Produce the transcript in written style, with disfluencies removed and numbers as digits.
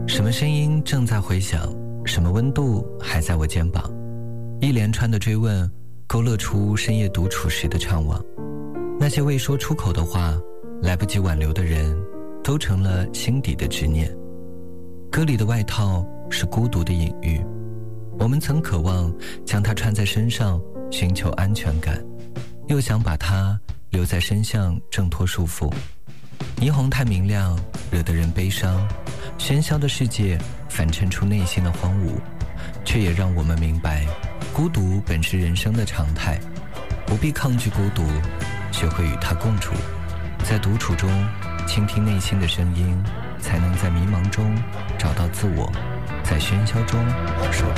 什么声音正在回响，什么温度还在我肩膀，一连串的追问勾勒出深夜独处时的怅惘。那些未说出口的话，来不及挽留的人，都成了心底的执念。歌里的外套是孤独的隐喻，我们曾渴望将它穿在身上寻求安全感，又想把它留在身上挣脱束缚。霓虹太明亮，惹得人悲伤，喧嚣的世界反衬出内心的荒芜，却也让我们明白，孤独本是人生的常态，不必抗拒孤独，学会与它共处。在独处中倾听内心的声音，才能在迷茫中找到自我，在喧嚣中守住